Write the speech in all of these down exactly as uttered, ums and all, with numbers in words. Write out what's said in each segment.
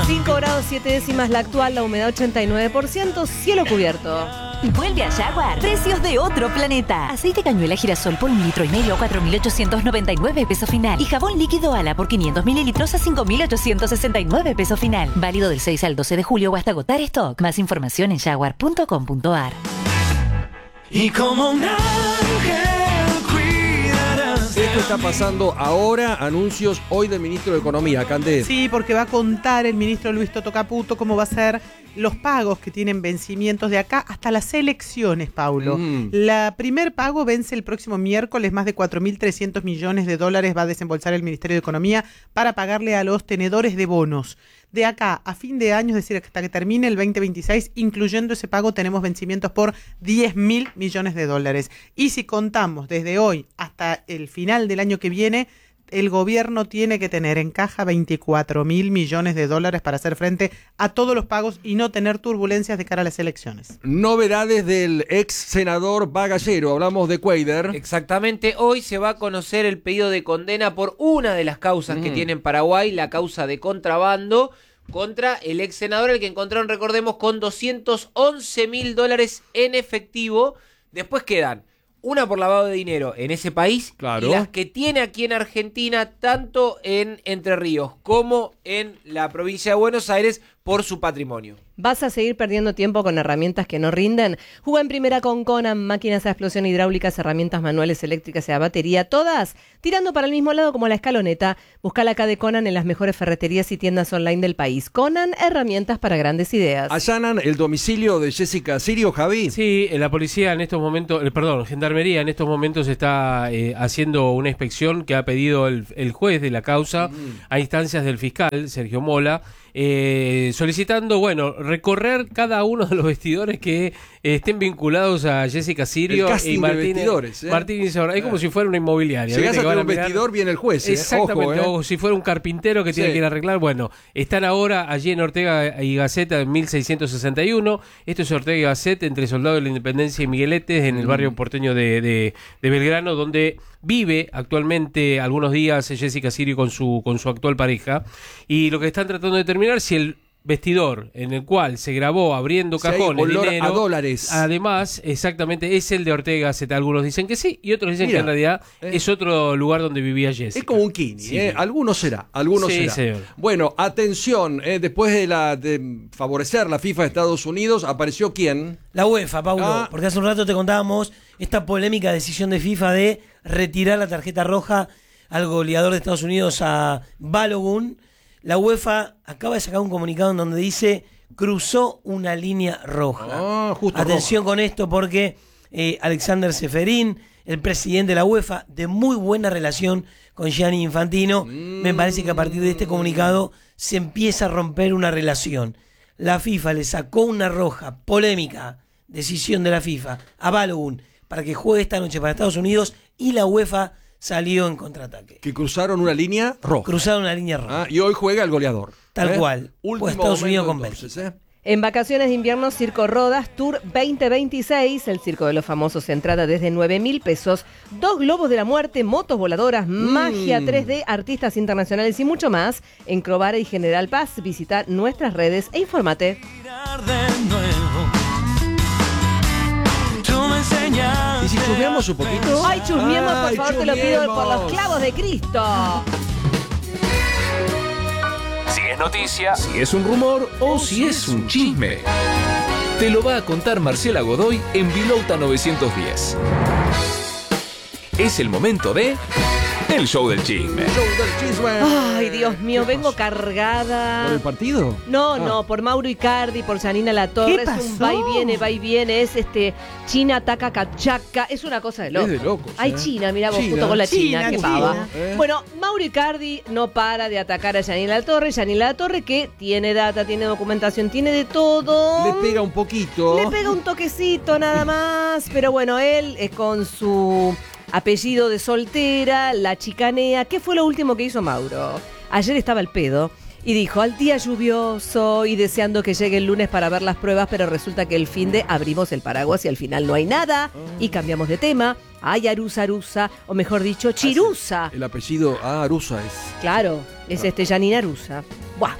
cinco grados siete décimas la actual, la humedad ochenta y nueve por ciento, cielo cubierto. Vuelve a Jaguar. Precios de otro planeta. Aceite cañuela girasol por un litro y medio a cuatro mil ochocientos noventa y nueve pesos final. Y jabón líquido Ala por quinientos mililitros a cinco mil ochocientos sesenta y nueve pesos final. Válido del seis al doce de julio o hasta agotar stock. Más información en jaguar punto com punto a r. Y como un ángel cuidarás. Esto está pasando ahora, anuncios hoy del ministro de Economía, Candé. Sí, porque va a contar el ministro Luis Toto Caputo cómo va a ser los pagos que tienen vencimientos de acá hasta las elecciones, Paulo. Mm. La primer pago vence el próximo miércoles, más de cuatro mil trescientos millones de dólares va a desembolsar el Ministerio de Economía para pagarle a los tenedores de bonos. De acá a fin de año, es decir, hasta que termine el veinte veintiséis, incluyendo ese pago, tenemos vencimientos por diez mil millones de dólares. Y si contamos desde hoy hasta el final del año que viene, el gobierno tiene que tener en caja veinticuatro mil millones de dólares para hacer frente a todos los pagos y no tener turbulencias de cara a las elecciones. Novedades del ex senador Bagallero, hablamos de Cuader. Exactamente, hoy se va a conocer el pedido de condena por una de las causas mm. que tiene en Paraguay, la causa de contrabando contra el ex senador, el que encontraron, recordemos, con doscientos once mil dólares en efectivo. Después quedan una por lavado de dinero en ese país, claro, y las que tiene aquí en Argentina, tanto en Entre Ríos como en la provincia de Buenos Aires, por su patrimonio. ¿Vas a seguir perdiendo tiempo con herramientas que no rinden? Juega en primera con Conan, máquinas a explosión hidráulicas, herramientas manuales, eléctricas y a batería, todas tirando para el mismo lado como la escaloneta. Buscala acá de Conan en las mejores ferreterías y tiendas online del país. Conan, herramientas para grandes ideas. ¿Allanan el domicilio de Jessica Sirio, Javi? Sí, la policía en estos momentos, eh, perdón, Gendarmería en estos momentos está eh, haciendo una inspección que ha pedido el, el juez de la causa mm. a instancias del fiscal, Sergio Mola, Eh, solicitando, bueno, recorrer cada uno de los vestidores que eh, estén vinculados a Jessica Sirio y Martín. ¿eh? Martín y Sobra. Es como si fuera una inmobiliaria. Si llegas a tener un vestidor, viene el juez. Exactamente, ¿eh? Ojo, o ¿eh? si fuera un carpintero que tiene sí. que ir a arreglar. Bueno, están ahora allí en Ortega y Gasset en mil seiscientos sesenta y uno. Esto es Ortega y Gasset, entre Soldado de la Independencia y Migueletes, en el barrio porteño de, de, de Belgrano, donde vive actualmente algunos días Jessica Sirio con su con su actual pareja, y lo que están tratando de determinar si el vestidor en el cual se grabó abriendo cajones, olor dinero, a dólares. Además, exactamente, es el de Ortega Gasset. Algunos dicen que sí y otros dicen Mira, que en realidad eh. es otro lugar donde vivía Jessica. Es como un kini, sí. ¿eh? Algunos será, algunos sí, será. Señor. Bueno, atención, eh, después de la de favorecer la FIFA de Estados Unidos, ¿apareció quién? La UEFA, Paulo, ah. porque hace un rato te contábamos esta polémica decisión de FIFA de retirar la tarjeta roja al goleador de Estados Unidos, a Balogun. La UEFA acaba de sacar un comunicado en donde dice cruzó una línea roja. Ah, justo Atención roja. con esto porque eh, Alexander Seferin, el presidente de la UEFA, de muy buena relación con Gianni Infantino, mm. me parece que a partir de este comunicado se empieza a romper una relación. La FIFA le sacó una roja polémica, decisión de la FIFA, a Balogun para que juegue esta noche para Estados Unidos, y la UEFA salió en contraataque. Que cruzaron una línea roja. Cruzaron una línea roja. Ah, y hoy juega el goleador. Tal ¿eh? cual. Último Estados Unidos con entonces, Bélgica. ¿eh? En vacaciones de invierno, Circo Rodas Tour veinte veintiséis, el circo de los famosos, entrada desde nueve mil pesos, dos globos de la muerte, motos voladoras, mm. magia tres D, artistas internacionales y mucho más. En Crovara y General Paz, visita nuestras redes e infórmate. ¿Y si chusmeamos un poquito? Ay, chusmeemos, por Ay, favor, chusmeemos. te lo pido por los clavos de Cristo. Si es noticia, si es un rumor o si es un chisme, te lo va a contar Marcela Godoy en Vilouta novecientos diez. Es el momento de El Show del Chisme. El show del chisme. Ay, Dios mío, vengo pasó? cargada. ¿Por el partido? No, Ah. no, por Mauro Icardi, por Janina Latorre. ¿Qué Es un pasó? va y viene, va y viene. Es este China ataca Cachaca. Es una cosa de loco. Es de locos, Ay, ¿eh? China, mirá vos, China. justo con la China, China, qué China. pava. ¿Eh? Bueno, Mauro Icardi no para de atacar a Janina Latorre. Janina Latorre que tiene data, tiene documentación, tiene de todo. Le pega un poquito. Le pega un toquecito nada más. Pero bueno, él es con su apellido de soltera, la chicanea. ¿Qué fue lo último que hizo Mauro? Ayer estaba al pedo y dijo, al día lluvioso y deseando que llegue el lunes para ver las pruebas, pero resulta que el fin de abrimos el paraguas y al final no hay nada y cambiamos de tema. Ay, Arusa, Arusa, o mejor dicho, Chirusa. El apellido, ah, Arusa es. Claro, es este Janina Arusa. Buah.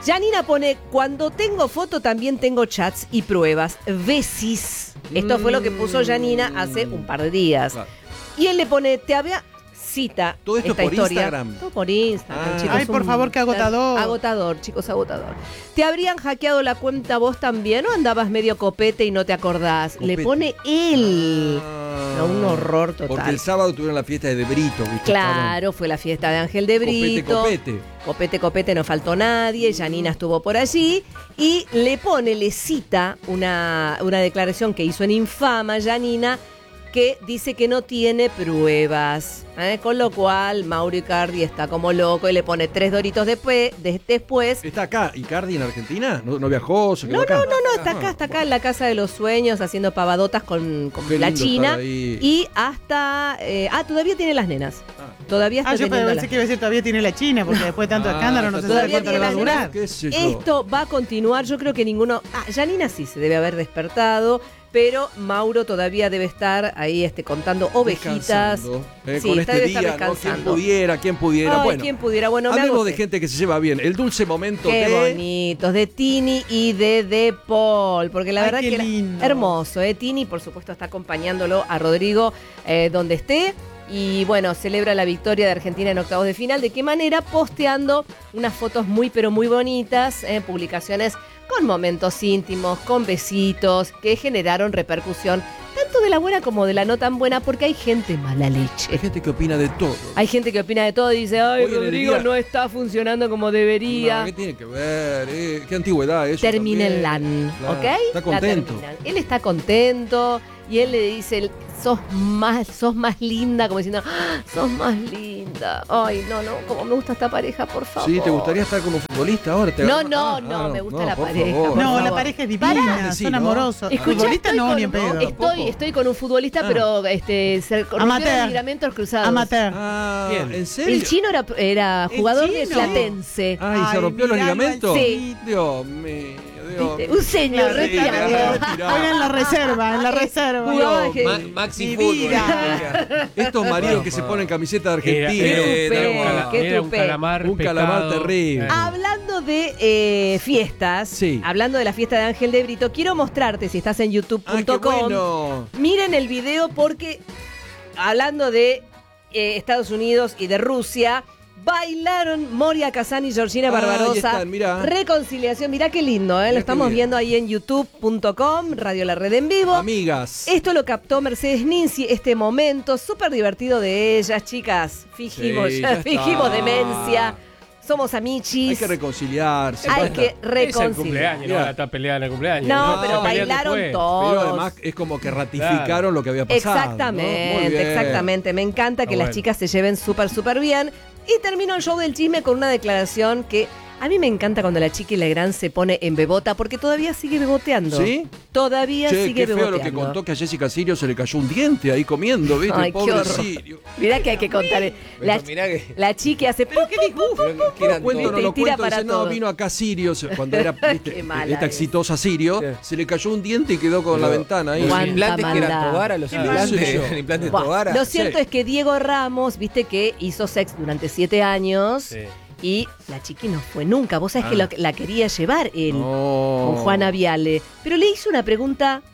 Janina pone, cuando tengo foto también tengo chats y pruebas. Besis. Esto fue lo que puso Janina hace un par de días. Claro. Y él le pone, te había... Cita Todo esto esta por historia. Instagram. Todo por Instagram, Ah. chicos. Ay, por un- favor, qué agotador. Agotador, chicos, agotador. ¿Te habrían hackeado la cuenta vos también o andabas medio copete y no te acordás? Copete. Le pone él. Ah. No, un horror total. Porque el sábado tuvieron la fiesta de De Brito. ¿viste? Claro, fue la fiesta de Ángel de Estaban Brito. Copete, copete. Copete, copete, no faltó nadie. Janina estuvo por allí. Y le pone, le cita una, una declaración que hizo en Infama, Janina, que dice que no tiene pruebas. ¿eh? Con lo cual, Mauro Icardi está como loco y le pone tres doritos después. De, después ¿Está acá Icardi en Argentina? ¿No, no viajó? ¿Se quedó no, acá? no, no, no, está acá, está acá en la Casa de los Sueños haciendo pavadotas con, con Qué la lindo China. estar ahí. Y hasta... eh, ah, todavía tiene las nenas. Todavía está Ah, yo teniendo pensé las que iba a decir todavía tiene la China, porque después de tanto Ah, escándalo no se sabe todavía cuánto le va a tiene las durar. ¿Qué sé yo? Esto va a continuar, yo creo que ninguno... Ah, Janina sí se debe haber despertado, pero Mauro todavía debe estar ahí este, contando ovejitas. Descansando, eh, Sí, con está- este debe estar día, ¿no? ¿Quién descansando. pudiera? ¿Quién pudiera? Ay, bueno, quién pudiera. Bueno, me hago hablemos de fe. gente que se lleva bien. El dulce momento Qué de... bonitos, de Tini y de De Paul, porque la Ay, verdad qué que era lindo. hermoso, ¿eh? Tini, por supuesto, está acompañándolo a Rodrigo eh, donde esté. Y bueno, celebra la victoria de Argentina en octavos de final. ¿De qué manera? Posteando unas fotos muy, pero muy bonitas, eh, publicaciones con momentos íntimos, con besitos, que generaron repercusión, tanto de la buena como de la no tan buena, porque hay gente mala Hay leche. gente que opina de todo. Hay gente que opina de todo y dice, ay, Hoy en el Rodrigo día- no está funcionando como debería. No, ¿qué tiene que ver? Eh, ¿Qué antigüedad eso? Termínenla, también? Claro, ¿ok? Está La contento. terminan. Él está contento y él le dice, sos más, sos más linda, como diciendo, "Ah, sos más linda. Ay, no, no, como me gusta esta pareja, por favor. Sí, ¿te gustaría estar con un futbolista ahora? ¿Te No, agarra- no, Ah, no, me gusta no, la por pareja, favor. por No, favor. la pareja es divina, Pará. Sí, son ¿no? amorosos. Escuchá, Futbolista estoy no, con- ni en pedo. Estoy, estoy con un futbolista, Ah. pero este, se rompió Amateur. los ligamentos cruzados. Amateur. Ah, Bien. ¿en serio? El chino era, era ¿El jugador de chino? Platense. Ay, ¿se Ay, rompió los miralo al ligamentos? Sí. Dios mío, Dios ¿Viste? mío. Un señor Sí, retirado. retirado. Juega en la reserva, en la reserva. Jugaba Dios que- Ma- Maxi Mi Fútbol. vida. Estos maridos Bueno, que se bueno. ponen camiseta de Era, Argentina. era- Qué era un tupé, cala- qué era un tupé. calamar Un calamar pescado. terrible. Eh, Hablando de eh, fiestas, Sí. hablando de la fiesta de Ángel de Brito, quiero mostrarte, si estás en youtube Ah, qué punto com, bueno. miren el video porque, hablando de eh, Estados Unidos y de Rusia, bailaron Moria Kazan y Georgina Ah, Barbarosa. ahí están, mirá. Reconciliación, mirá qué lindo, ¿eh? Mirá Lo qué estamos bien. viendo ahí en youtube punto com, Radio La Red en vivo. Amigas. Esto lo captó Mercedes Ninzi, este momento súper divertido de ellas, chicas. Fingimos, Sí, ya está. fingimos demencia. Somos amichis. Hay que reconciliarse. Hay basta. que Es el reconciliar. cumpleaños, no Mirá. van a estar peleando en el cumpleaños. No, No, pero se pelean bailaron después. todos. Pero además es como que ratificaron lo que había pasado. ¿no? Muy Exactamente, bien. exactamente. Me encanta que Ah, las bueno. chicas se lleven súper, súper bien. Y termino el show del chisme con una declaración que a mí me encanta cuando la chica y la gran se pone en bebota, porque todavía sigue beboteando. ¿Sí? Todavía Che, sigue qué feo beboteando. lo que contó que a Jessica Sirio se le cayó un diente ahí comiendo, ¿viste? Ay, El qué pobre horror. Sirio. Mirá que hay que contar. La, Pero mirá que- la chica hace... ¿Pero qué dijo? Pero que eran Cuento, todos- no y lo tira cuento, para dice, no, todo. vino acá Sirio, se- cuando era viste, Qué mala esta es. exitosa Sirio, Sí. se le cayó un diente y quedó con la Pero- ventana ahí. Los Cuánta implantes que eran maldad. Tobara, los ¿Qué implantes, sé yo? eran implantes Buah, Tobara. lo cierto Sí. es que Diego Ramos, viste que hizo sex durante siete años Sí. y la chiqui no fue nunca. Vos sabés Ah. que lo- la quería llevar él No. con Juana Viale. Pero le hizo una pregunta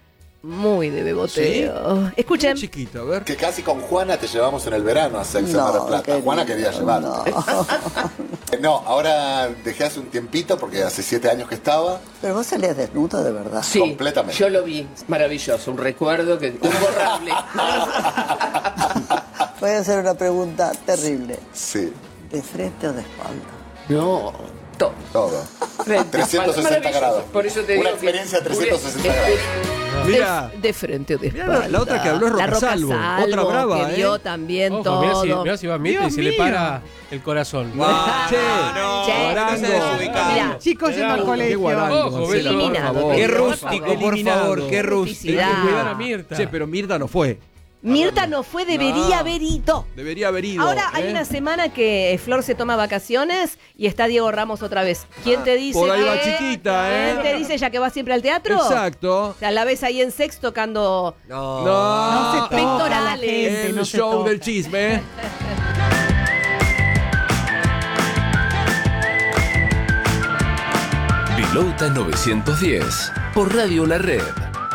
muy de beboteo. Escuchen. Chiquita, a ver. Que casi con Juana te llevamos en el verano a Sex en Mar del Plata. Juana quería llevarte. No. ahora dejé hace un tiempito porque hace siete años que estaba. Pero vos salías desnudo de verdad. Sí, completamente. Yo lo vi, maravilloso, un recuerdo que imborrable. Voy a hacer una pregunta terrible. Sí, ¿De frente o de espalda? No, todo. todo. trescientos sesenta Maravilloso. grados. Por eso te Una digo que- experiencia trescientos sesenta Una- grados. Mira. De, de frente o de Mirá espalda. la- la otra que habló es La Roca Salvo. Otra brava, que ¿eh? vio también Ojo, todo. mirá si, mirá si va a Mirta y Dios se le mío. para el corazón. Ah, che, Che, guarango. no se desubicado. Mirá, Chicos yendo al Qué Qué colegio. guarango, Ojo, Marcela, Beto. por Eliminado, favor. Qué Por rústico, por Eliminado. favor, qué rústico. Justicidad. Hay que cuidar a Mirta. Che, pero Mirta no fue. Mirta no fue, debería No. haber ido. Debería haber ido. Ahora hay ¿eh? una semana que eh, Flor se toma vacaciones y está Diego Ramos otra vez. ¿Quién te dice por ahí que- va chiquita, ¿eh? ¿Quién te dice ya que va siempre al teatro? Exacto. O sea, la ves ahí en Sex tocando... No. No. No se toca la Pectorales. gente, El no se show toca. del chisme. Vilouta novecientos diez, por Radio La Red.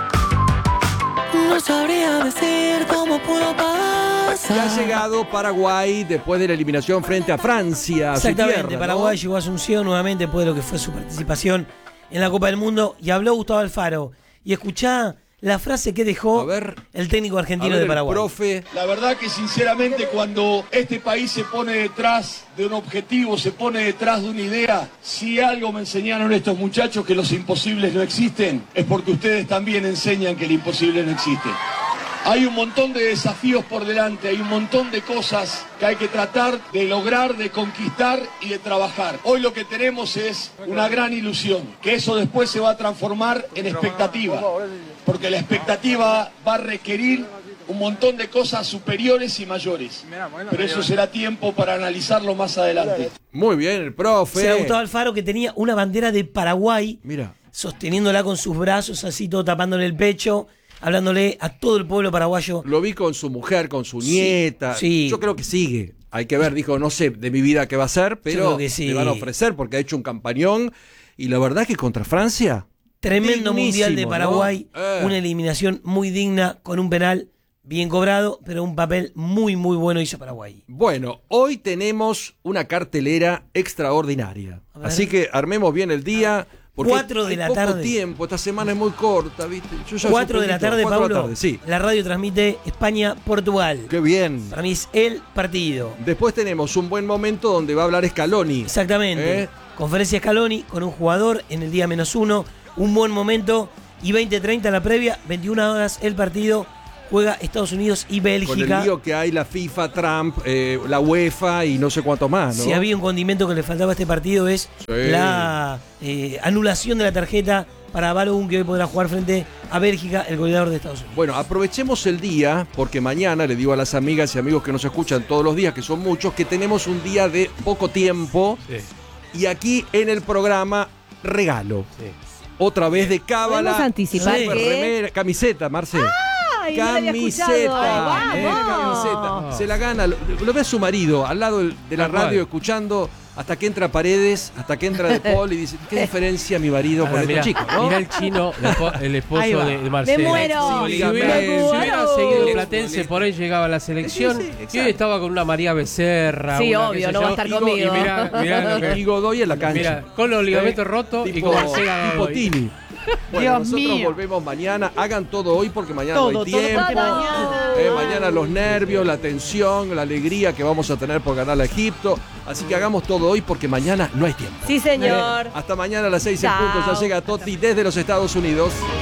No sabría decir cómo pudo pasar. Ya ha llegado Paraguay después de la eliminación frente a Francia. A su Exactamente, tierra, Paraguay ¿no? llegó a Asunción nuevamente después de lo que fue su participación en la Copa del Mundo y habló Gustavo Alfaro. Y escuchá la frase que dejó ver, el técnico argentino ver, de Paraguay. Profe. La verdad que sinceramente cuando este país se pone detrás de un objetivo, se pone detrás de una idea, si algo me enseñaron estos muchachos que los imposibles no existen, es porque ustedes también enseñan que el imposible no existe. Hay un montón de desafíos por delante, hay un montón de cosas que hay que tratar de lograr, de conquistar y de trabajar. Hoy lo que tenemos es una gran ilusión, que eso después se va a transformar en expectativa, porque la expectativa va a requerir un montón de cosas superiores y mayores, pero eso será tiempo para analizarlo más adelante. Muy bien, el profe. Será Gustavo Alfaro que tenía una bandera de Paraguay, mira, sosteniéndola con sus brazos, así todo tapándole el pecho, hablándole a todo el pueblo paraguayo. Lo vi con su mujer, con su nieta. Sí. Yo creo que sigue. Hay que ver, dijo, no sé de mi vida qué va a hacer, pero creo que sí. le van a ofrecer porque ha hecho un campañón. Y la verdad que contra Francia, tremendo mundial de Paraguay, ¿no? eh. una eliminación muy digna, con un penal bien cobrado, pero un papel muy, muy bueno hizo Paraguay. Bueno, hoy tenemos una cartelera extraordinaria. Así que armemos bien el día. Porque Cuatro de hay la poco tarde. tiempo, esta semana es muy corta, ¿viste? Yo ya Cuatro soy de la poquito, tarde, cuatro de la Pablo. tarde, sí. La radio transmite España-Portugal. Qué bien. Para mí es el partido. Después tenemos un buen momento donde va a hablar Scaloni. Exactamente. ¿Eh? Conferencia Scaloni con un jugador en el día menos uno. Un buen momento. Y veinte treinta la previa. veintiuna horas el partido. Juega Estados Unidos y Bélgica. Con el lío que hay, la FIFA, Trump, eh, la UEFA y no sé cuánto más, ¿no? Si había un condimento que le faltaba a este partido es Sí. la eh, anulación de la tarjeta para Balogun, que hoy podrá jugar frente a Bélgica, el goleador de Estados Unidos. Bueno, aprovechemos el día, porque mañana le digo a las amigas y amigos que nos escuchan todos los días, que son muchos, que tenemos un día de poco tiempo. Sí. Y aquí en el programa, regalo. Sí. Otra vez de cábala. ¿Podemos anticipar super qué? remera, camiseta, Marce. Ay, no la había Camiseta, escuchado. Ay, eh, vamos. camiseta. Se la gana, lo, lo ve a su marido al lado de la Tal cual. radio escuchando hasta que entra Paredes, hasta que entra De Paul y dice, ¿qué diferencia mi marido con Ahora, estos mirá, chicos? ¿no? mirá el chino, el, espo- el Ahí esposo va. de, de Marcelo. Me muero. Si Sí, hubiera, me si hubiera muero. seguido el Platense, por ahí llegaba a la selección. Sí, sí, y exacto. hoy estaba con una María Becerra. Sí, una, obvio, qué sé no va a yo, estar y go- conmigo. Y mirá, mirá lo que- Y Godoy en la cancha. mirá, con los ligamentos rotos y Tipo- con Marcela tipo Godoy. Tini. Bueno, Dios nosotros mío. volvemos mañana. Hagan todo hoy porque mañana Todo, no hay todo, tiempo. porque mañana- Eh, mañana los nervios, la tensión, la alegría que vamos a tener por ganar a Egipto. Así que hagamos todo hoy porque mañana no hay tiempo. Sí, señor. Hasta mañana a las seis en Chao. punto. Ya llega Totti desde los Estados Unidos.